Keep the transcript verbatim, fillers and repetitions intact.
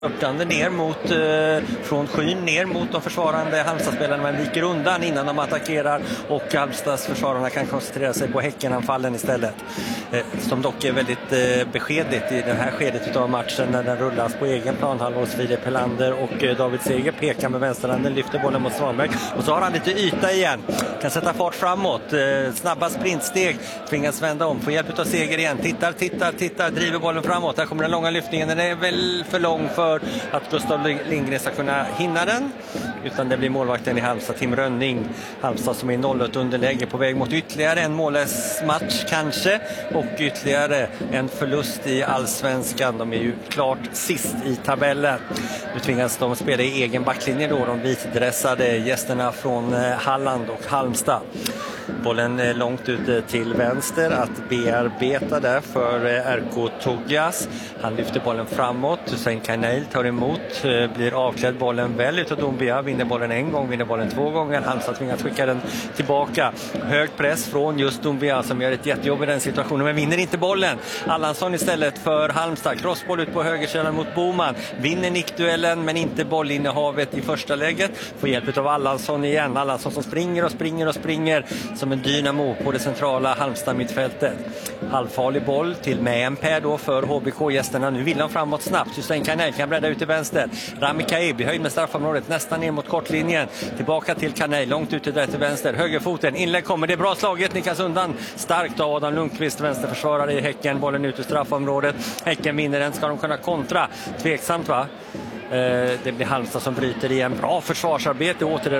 Öppnande ner mot, eh, från skyn ner mot de försvarande Halmstad-spelarna, men viker undan innan de attackerar och Halmstads försvararna kan koncentrera sig på Häckenanfallen istället. Eh, som dock är väldigt eh, beskedligt i det här skedet av matchen när den rullas på egen planhalva hos Filip Helander och eh, David Seger pekar med vänsterhanden, lyfter bollen mot Svanberg och så har han lite yta igen. Kan sätta fart framåt, eh, snabba sprintsteg, tvingas vända om, får hjälp av Seger igen, tittar, tittar, tittar, driver bollen framåt. Där kommer den långa lyftningen, den är väl för lång för att Gustav Lindgren ska kunna hinna den, utan det blir målvakten i Halmstad, Tim Rönning. Halmstad som är noll ett underläge på väg mot ytterligare en mållös match kanske, och ytterligare en förlust i Allsvenskan. De är ju klart sist i tabellen. Nu tvingas de spela i egen backlinje då, de vitdressade gästerna från Halland och Halmstad. Bollen långt ut till vänster att bearbeta där för R K Togias. Han lyfter bollen framåt. Hussein Kaneil tar emot, blir avklädd bollen väl utav Dombia. Vinner bollen en gång, vinner bollen två gånger. Halmstad tvingas skicka den tillbaka. Hög press från just Dombia som gör ett jättejobb i den situationen, men vinner inte bollen. Allansson istället för Halmstad. Crossboll ut på högersidan mot Boman. Vinner nickduellen men inte bollinnehavet i första läget. Får hjälp av Allansson igen. Allansson som springer och springer och springer som en dynamo på det centrala Halmstad mittfältet. Halvfarlig boll till Mäenpää då för H B K-gästerna. Nu vill de framåt snabbt. Hussein Kaneil kan bredda ut till vänster. Rami Kaib i höjd med straffområdet, nästan ner mot kortlinjen. Tillbaka till Kaneil, långt ute där till vänster. Högerfoten, inlägg kommer, det är bra slaget. Nickas undan starkt av Adam Lundqvist, vänsterförsvarare i Häcken. Bollen ut ur straffområdet. Häcken vinner den, ska de kunna kontra. Tveksamt va? Det blir Halmstad som bryter igen. Bra försvarsarbete åter.